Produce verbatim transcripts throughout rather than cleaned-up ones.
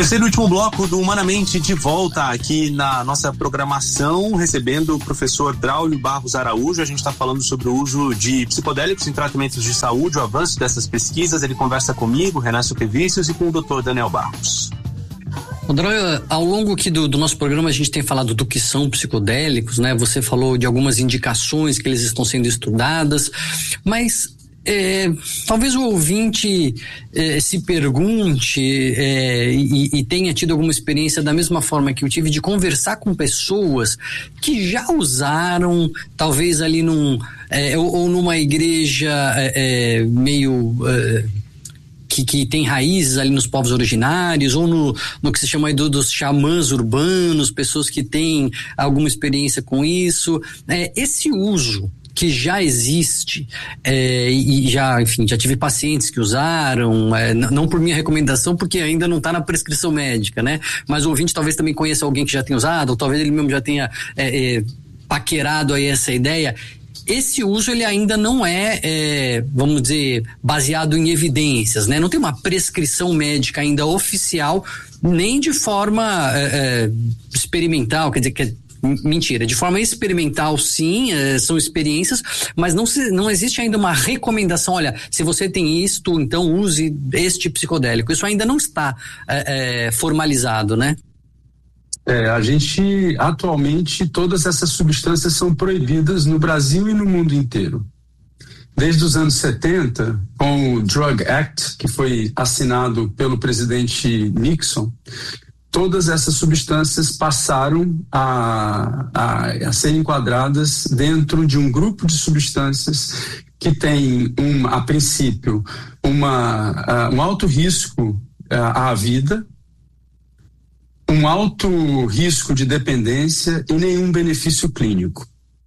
Terceiro e último bloco do Humanamente, de volta aqui na nossa programação, recebendo o professor Draulio Barros Araújo. A gente está falando sobre o uso de psicodélicos em tratamentos de saúde, o avanço dessas pesquisas. Ele conversa comigo, Renato Quevicius, e com o doutor Daniel Barros. Draulio, ao longo aqui do, do nosso programa a gente tem falado do que são psicodélicos, né? Você falou de algumas indicações que eles estão sendo estudadas, mas É, talvez o ouvinte é, se pergunte é, e, e tenha tido alguma experiência da mesma forma que eu tive de conversar com pessoas que já usaram, talvez ali num é, ou, ou numa igreja é, é, meio é, que, que tem raízes ali nos povos originários, ou no, no que se chama aí do, dos xamãs urbanos, pessoas que têm alguma experiência com isso. É, esse uso que já existe, é, e já, enfim, já tive pacientes que usaram, é, não por minha recomendação, porque ainda não está na prescrição médica, né? Mas o ouvinte talvez também conheça alguém que já tenha usado, ou talvez ele mesmo já tenha é, é, paquerado aí essa ideia. Esse uso, ele ainda não é, é, vamos dizer, baseado em evidências, né? Não tem uma prescrição médica ainda oficial, nem de forma é, é, experimental, quer dizer, que mentira, de forma experimental sim, é, são experiências, mas não, se, não existe ainda uma recomendação, olha, se você tem isto, então use este psicodélico. Isso ainda não está é, é, formalizado, né? É, a gente, atualmente, todas essas substâncias são proibidas no Brasil e no mundo inteiro. Desde os anos setenta, com o Drug Act, que foi assinado pelo presidente Nixon, todas essas substâncias passaram a, a, a ser enquadradas dentro de um grupo de substâncias que tem, um, a princípio, uma, uh, um alto risco uh, à vida, um alto risco de dependência e nenhum benefício clínico.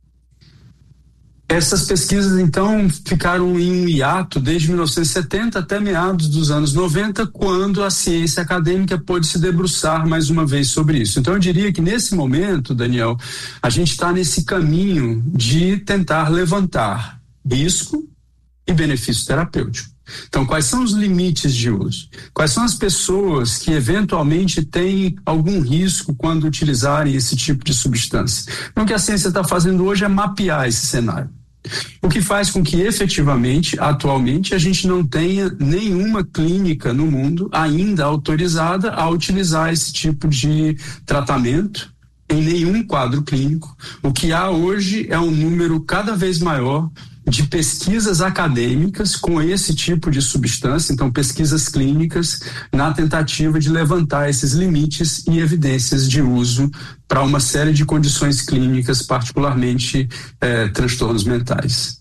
Essas pesquisas, então, ficaram em um hiato desde mil novecentos e setenta até meados dos anos noventa, quando a ciência acadêmica pôde se debruçar mais uma vez sobre isso. Então, eu diria que nesse momento, Daniel, a gente está nesse caminho de tentar levantar risco e benefício terapêutico. Então, quais são os limites de uso? Quais são as pessoas que eventualmente têm algum risco quando utilizarem esse tipo de substância? Então, o que a ciência está fazendo hoje é mapear esse cenário. O que faz com que, efetivamente, atualmente, a gente não tenha nenhuma clínica no mundo ainda autorizada a utilizar esse tipo de tratamento em nenhum quadro clínico. O que há hoje é um número cada vez maior de pesquisas acadêmicas com esse tipo de substância, então pesquisas clínicas na tentativa de levantar esses limites e evidências de uso para uma série de condições clínicas, particularmente eh, transtornos mentais.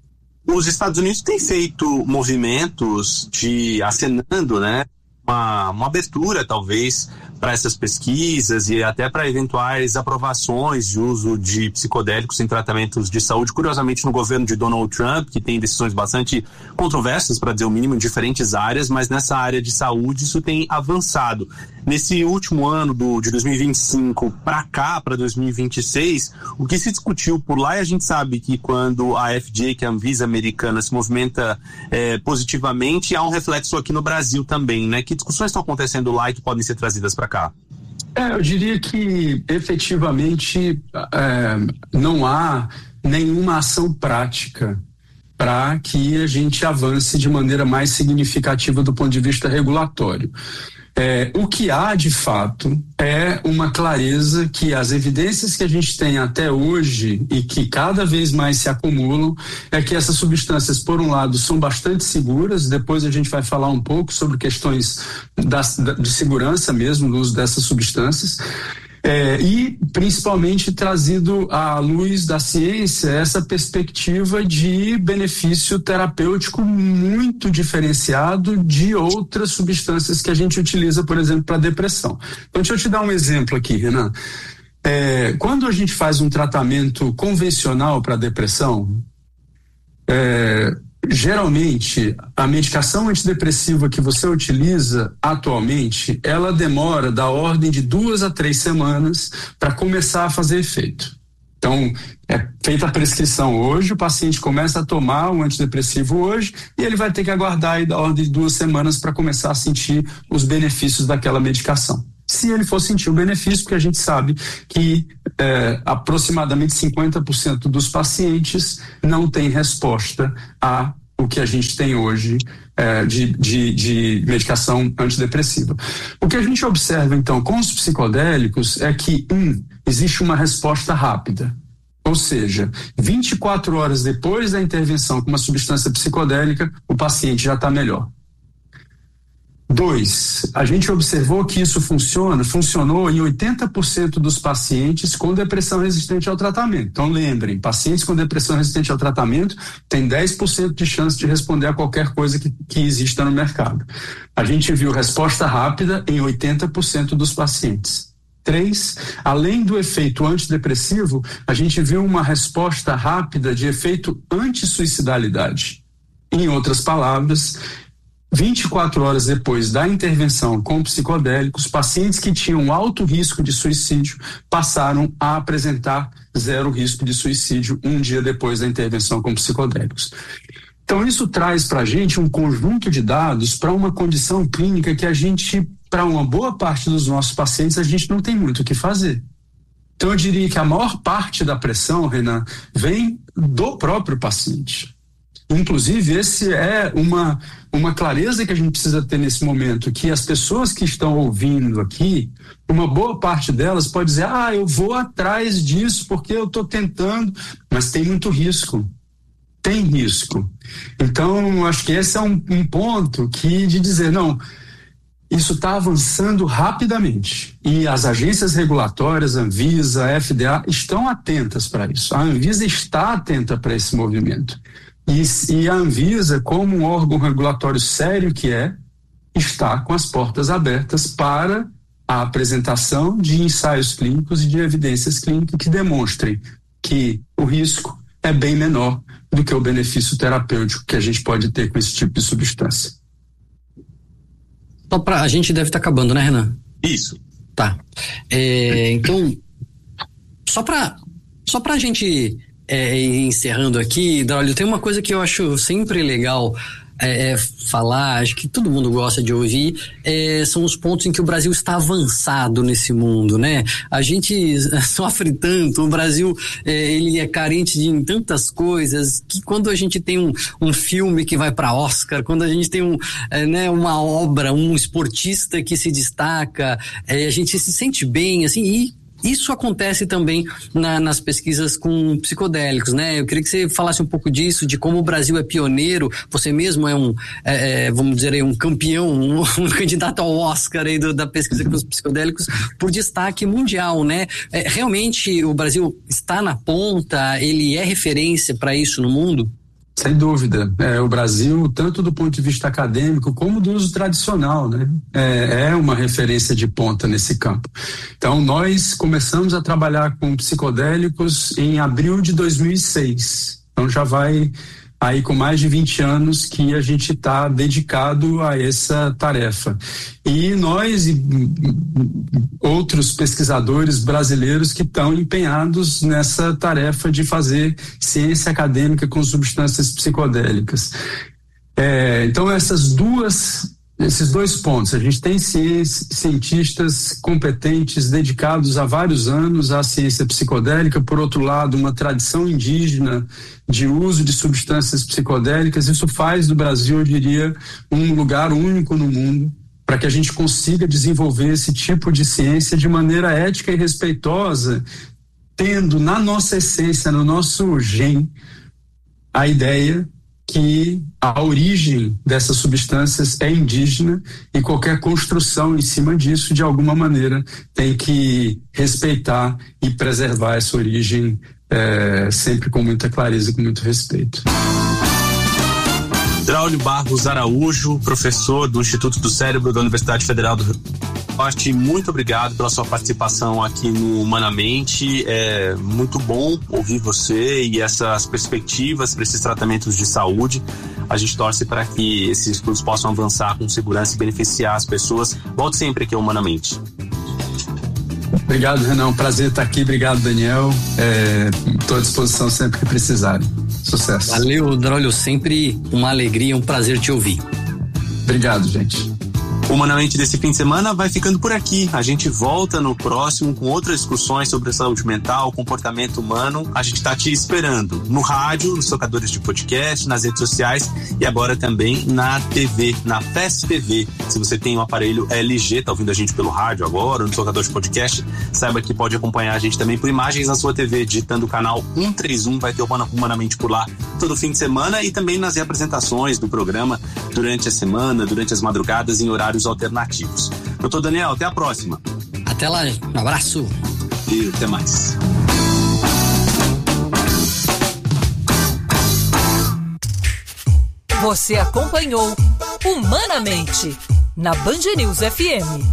Os Estados Unidos têm feito movimentos de acenando, né, uma, uma abertura talvez para essas pesquisas e até para eventuais aprovações de uso de psicodélicos em tratamentos de saúde, curiosamente no governo de Donald Trump, que tem decisões bastante controversas, para dizer o mínimo, em diferentes áreas, mas nessa área de saúde isso tem avançado. Nesse último ano do, de dois mil e vinte e cinco para cá, para dois mil e vinte e seis, o que se discutiu por lá, e a gente sabe que quando a F D A, que é a Anvisa americana, se movimenta é, positivamente, há um reflexo aqui no Brasil também, né? Que discussões estão acontecendo lá e que podem ser trazidas para cá? É, eu diria que efetivamente é, não há nenhuma ação prática para que a gente avance de maneira mais significativa do ponto de vista regulatório. É, o que há, de fato, é uma clareza que as evidências que a gente tem até hoje e que cada vez mais se acumulam é que essas substâncias, por um lado, são bastante seguras. Depois a gente vai falar um pouco sobre questões da, de segurança mesmo no uso dessas substâncias. É, e principalmente trazido à luz da ciência essa perspectiva de benefício terapêutico muito diferenciado de outras substâncias que a gente utiliza, por exemplo, para depressão. Então, deixa eu te dar um exemplo aqui, Renan. É, quando a gente faz um tratamento convencional para depressão, é, geralmente, a medicação antidepressiva que você utiliza atualmente, ela demora da ordem de duas a três semanas para começar a fazer efeito. Então, é feita a prescrição hoje, o paciente começa a tomar o antidepressivo hoje e ele vai ter que aguardar aí da ordem de duas semanas para começar a sentir os benefícios daquela medicação. Se ele for sentir o benefício, porque a gente sabe que é, aproximadamente cinquenta por cento dos pacientes não tem resposta a o que a gente tem hoje é, de, de, de medicação antidepressiva. O que a gente observa, então, com os psicodélicos é que, um, existe uma resposta rápida. Ou seja, vinte e quatro horas depois da intervenção com uma substância psicodélica, o paciente já está melhor. Dois, a gente observou que isso funciona, funcionou em oitenta por cento dos pacientes com depressão resistente ao tratamento. Então lembrem, pacientes com depressão resistente ao tratamento têm dez por cento de chance de responder a qualquer coisa que, que exista no mercado. A gente viu resposta rápida em oitenta por cento dos pacientes. Três, além do efeito antidepressivo, a gente viu uma resposta rápida de efeito anti-suicidalidade. Em outras palavras, vinte e quatro horas depois da intervenção com psicodélicos, pacientes que tinham alto risco de suicídio passaram a apresentar zero risco de suicídio um dia depois da intervenção com psicodélicos. Então isso traz para a gente um conjunto de dados para uma condição clínica que a gente, para uma boa parte dos nossos pacientes, a gente não tem muito o que fazer. Então eu diria que a maior parte da pressão, Renan, vem do próprio paciente. Inclusive, esse é uma, uma clareza que a gente precisa ter nesse momento, que as pessoas que estão ouvindo aqui, uma boa parte delas pode dizer, ah, eu vou atrás disso porque eu estou tentando, mas tem muito risco. Tem risco. Então, acho que esse é um, um ponto que de dizer, não, isso está avançando rapidamente e as agências regulatórias, Anvisa, F D A, estão atentas para isso. A Anvisa está atenta para esse movimento. E, e a Anvisa, como um órgão regulatório sério que é, está com as portas abertas para a apresentação de ensaios clínicos e de evidências clínicas que demonstrem que o risco é bem menor do que o benefício terapêutico que a gente pode ter com esse tipo de substância. Só pra, a gente deve estar tá acabando, né, Renan? Isso. Tá. É, então, só para só pra gente... É, encerrando aqui, Draulio, tem uma coisa que eu acho sempre legal é, é, falar, acho que todo mundo gosta de ouvir, é, são os pontos em que o Brasil está avançado nesse mundo, né? A gente sofre tanto, o Brasil é, ele é carente de em tantas coisas, que quando a gente tem um, um filme que vai para Oscar, quando a gente tem um, é, né, uma obra, um esportista que se destaca, é, a gente se sente bem, assim, e isso acontece também na, nas pesquisas com psicodélicos, né? Eu queria que você falasse um pouco disso, de como o Brasil é pioneiro. Você mesmo é um, é, é, vamos dizer aí, um campeão, um, um candidato ao Oscar aí do, da pesquisa com os psicodélicos por destaque mundial, né? É, realmente o Brasil está na ponta, ele é referência para isso no mundo? Sem dúvida. É, o Brasil, tanto do ponto de vista acadêmico como do uso tradicional, né? É, é uma referência de ponta nesse campo. Então, nós começamos a trabalhar com psicodélicos em abril de dois mil e seis. Então, já vai aí com mais de vinte anos que a gente está dedicado a essa tarefa. E nós e outros pesquisadores brasileiros que estão empenhados nessa tarefa de fazer ciência acadêmica com substâncias psicodélicas. É, então, essas duas... Esses dois pontos, a gente tem cientistas competentes dedicados há vários anos à ciência psicodélica, por outro lado, uma tradição indígena de uso de substâncias psicodélicas. Isso faz do Brasil, eu diria, um lugar único no mundo para que a gente consiga desenvolver esse tipo de ciência de maneira ética e respeitosa, tendo na nossa essência, no nosso gene, a ideia que a origem dessas substâncias é indígena e qualquer construção em cima disso, de alguma maneira, tem que respeitar e preservar essa origem é, sempre com muita clareza e com muito respeito. Draulio Barros Araújo, professor do Instituto do Cérebro da Universidade Federal do Rio Grande do Norte, muito obrigado pela sua participação aqui no Humanamente. É muito bom ouvir você e essas perspectivas para esses tratamentos de saúde. A gente torce para que esses estudos possam avançar com segurança e beneficiar as pessoas. Volte sempre aqui ao Humanamente. Obrigado, Renan. Prazer estar aqui. Obrigado, Daniel. Estou é, à disposição sempre que precisarem. Sucesso. Valeu, Drolio. Sempre uma alegria, um prazer te ouvir. Obrigado, gente. Humanamente desse fim de semana vai ficando por aqui. A gente volta no próximo com outras discussões sobre saúde mental, comportamento humano. A gente está te esperando no rádio, nos tocadores de podcast, nas redes sociais e agora também na T V, na F E S T V. Se você tem um aparelho L G, tá ouvindo a gente pelo rádio agora, no tocador de podcast, saiba que pode acompanhar a gente também por imagens na sua T V, digitando o canal cento e trinta e um, vai ter o Humanamente por lá todo fim de semana e também nas reapresentações do programa durante a semana, durante as madrugadas, em horários alternativos. Doutor Daniel, até a próxima. Até lá, um abraço. E até mais. Você acompanhou Humanamente na Band News F M.